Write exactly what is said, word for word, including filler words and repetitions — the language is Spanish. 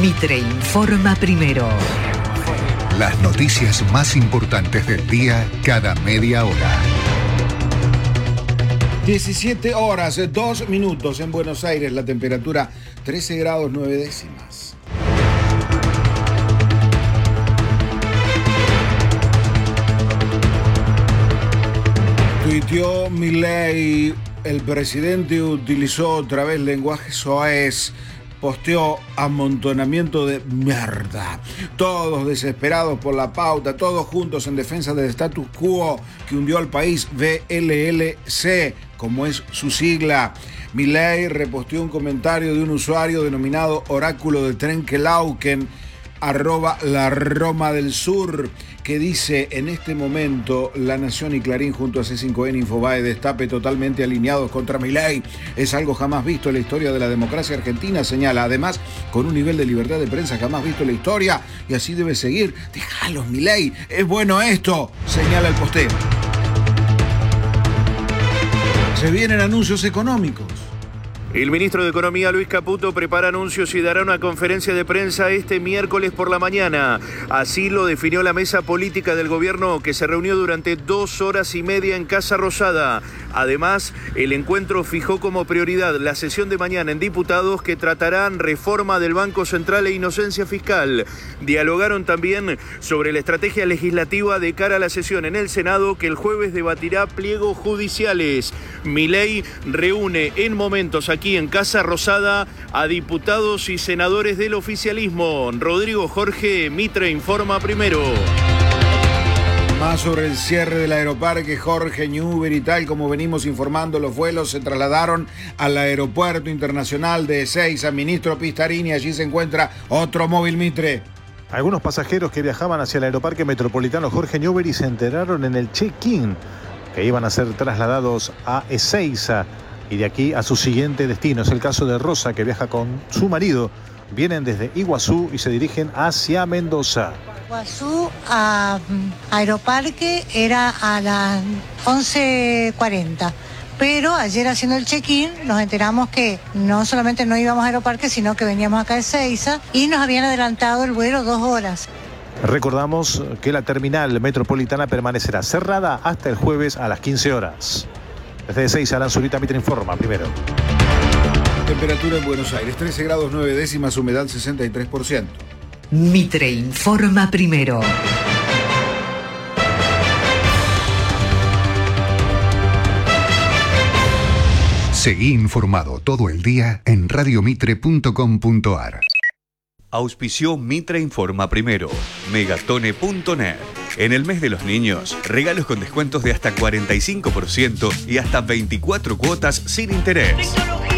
Mitre informa primero. Las noticias más importantes del día cada media hora. diecisiete horas, dos minutos en Buenos Aires, la temperatura trece grados nueve décimas. Tuiteó Milei, el presidente utilizó otra vez lenguaje soez. Posteó amontonamiento de mierda. Todos desesperados por la pauta, todos juntos en defensa del status quo que hundió al país, V L L C, como es su sigla. Milei reposteó un comentario de un usuario denominado Oráculo de Trenkelauken, arroba la Roma del Sur, que dice: en este momento La Nación y Clarín junto a C cinco N, Infobae, Destape totalmente alineados contra Milei. Es algo jamás visto en la historia de la democracia argentina, señala, además con un nivel de libertad de prensa jamás visto en la historia, y así debe seguir. Déjalos, Milei, es bueno esto, señala el posteo. Se vienen anuncios económicos. El ministro de Economía, Luis Caputo, prepara anuncios y dará una conferencia de prensa este miércoles por la mañana. Así lo definió la mesa política del gobierno, que se reunió durante dos horas y media en Casa Rosada. Además, el encuentro fijó como prioridad la sesión de mañana en diputados, que tratarán reforma del Banco Central e inocencia fiscal. Dialogaron también sobre la estrategia legislativa de cara a la sesión en el Senado, que el jueves debatirá pliegos judiciales. Milei reúne en momentos aquí en Casa Rosada a diputados y senadores del oficialismo. Rodrigo Jorge, Mitre informa primero. Más sobre el cierre del aeroparque Jorge Newbery y tal como venimos informando, los vuelos se trasladaron al aeropuerto internacional de Ezeiza. Ministro Pistarini, allí se encuentra otro móvil Mitre. Algunos pasajeros que viajaban hacia el aeroparque metropolitano Jorge Newbery se enteraron en el check-in que iban a ser trasladados a Ezeiza y de aquí a su siguiente destino. Es el caso de Rosa, que viaja con su marido. Vienen desde Iguazú y se dirigen hacia Mendoza. Iguazú a Aeroparque era a las once cuarenta, pero ayer haciendo el check-in nos enteramos que no solamente no íbamos a Aeroparque, sino que veníamos acá a Ezeiza y nos habían adelantado el vuelo dos horas. Recordamos que la terminal metropolitana permanecerá cerrada hasta el jueves a las quince horas. Desde Ezeiza, Alan Zurita, Mitre informa primero. Temperatura en Buenos Aires, trece grados nueve décimas, humedad sesenta y tres por ciento. Mitre informa primero. Seguí informado todo el día en radiomitre punto com punto ar. Auspició Mitre informa primero. Megatone punto net. En el mes de los niños, regalos con descuentos de hasta cuarenta y cinco por ciento y hasta veinticuatro cuotas sin interés.